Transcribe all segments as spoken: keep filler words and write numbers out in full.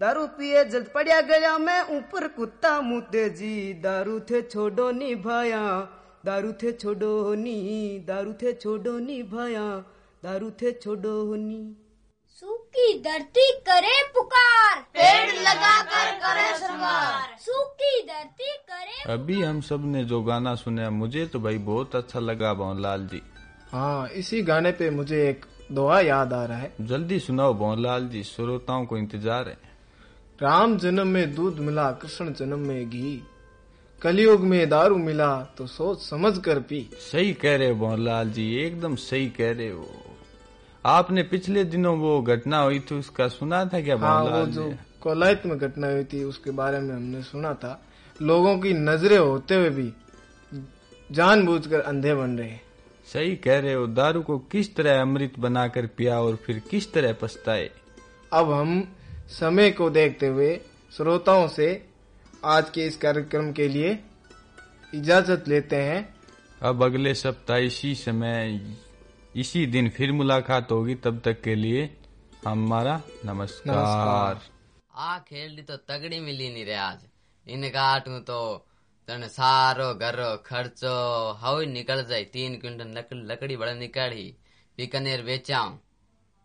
दारू पिए जल्द पड़िया गया मैं ऊपर कुत्ता मुते जी। दारू थे छोड़ो नी भाया, दारू थे छोड़ो नी, दारू थे छोड़ो नी भाया, दारू थे छोड़ो नी। सूखी धरती करे पुकार, पेड़ लगाकर करे श्रृंगार। सूखी धरती करे। अभी हम सब ने जो गाना सुना मुझे तो भाई बहुत अच्छा लगा भंवरलाल जी। हाँ, इसी गाने पे मुझे एक दोहा याद आ रहा है। जल्दी सुनाओ भंवरलाल जी, श्रोताओं को इंतजार है। राम जन्म में दूध मिला, कृष्ण जन्म में घी, कलयुग में दारू मिला तो सोच समझ कर पी। सही कह रहे हो भंवरलाल जी, एकदम सही कह रहे हो। आपने पिछले दिनों वो घटना हुई थी उसका सुना था क्या भंवरलाल? हाँ, वो जो कोलायत में घटना हुई थी उसके बारे में हमने सुना था। लोगों की नजरें होते हुए भी जानबूझकर अंधे बन रहे। सही कह रहे हो, दारू को किस तरह अमृत बनाकर पिया और फिर किस तरह पछताए। अब हम समय को देखते हुए श्रोताओं से आज के इस कार्यक्रम के लिए इजाजत लेते हैं। अब अगले सप्ताह इसी समय इसी दिन फिर मुलाकात होगी, तब तक के लिए हमारा नमस्कार, नमस्कार। आ खेल तो तगड़ी मिली नहीं रे आज। इन काटू तो तने सारो घरो खर्चो हाउ निकल जाए। तीन क्विंटल लकड़ी बड़ा निकाली, बीकानेर बेचाऊं।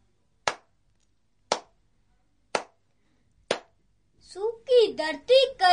सूखी धरती कर